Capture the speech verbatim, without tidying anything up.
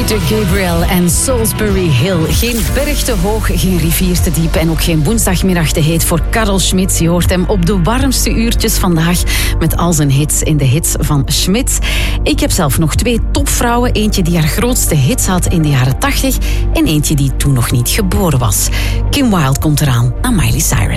Peter Gabriel en Salisbury Hill. Geen berg te hoog, geen rivier te diep en ook geen woensdagmiddag te heet voor Karel Schmitt. Je hoort hem op de warmste uurtjes vandaag met al zijn hits in de hits van Schmitt. Ik heb zelf nog twee topvrouwen. Eentje die haar grootste hits had in de jaren tachtig en eentje die toen nog niet geboren was. Kim Wilde komt eraan naar Miley Cyrus.